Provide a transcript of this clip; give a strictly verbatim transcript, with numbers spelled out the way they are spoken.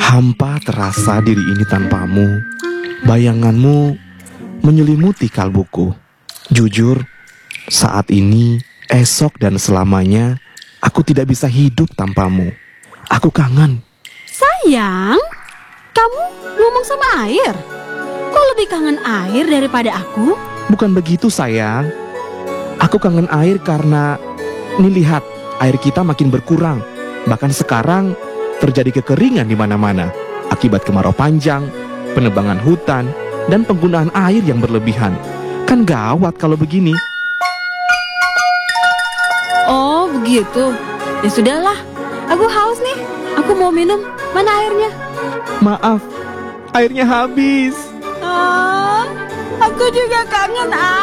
Hampa terasa diri ini tanpamu. Bayanganmu menyelimuti kalbuku. Jujur, saat ini, esok dan selamanya, aku tidak bisa hidup tanpamu. Aku kangen. Sayang, kamu ngomong sama air? Kok lebih kangen air daripada aku? Bukan begitu, sayang. Aku kangen air karena, nih lihat, air kita makin berkurang. Bahkan sekarang terjadi kekeringan di mana-mana akibat kemarau panjang, penebangan hutan, dan penggunaan air yang berlebihan. Kan gawat kalau begini. Oh, begitu. Ya sudahlah, aku haus nih. Aku mau minum. Mana airnya? Maaf, airnya habis. Ah, aku juga kangen air.